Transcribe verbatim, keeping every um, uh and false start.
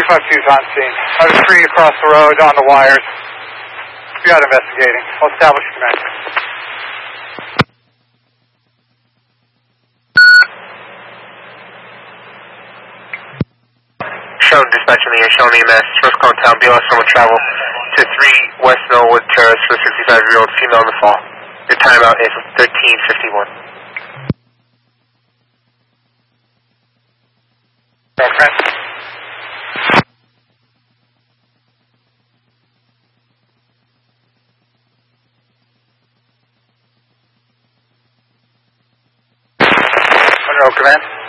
three five two is on scene. I was free across the road on the wires. We got investigating. I'll establish command. Shown dispatch in the air, shown E M S, first contact, B L S someone travel to three West Norwood Terrace for a sixty-five-year-old female in the fall. Your timeout is thirteen fifty-one. Okay. Monroe, command.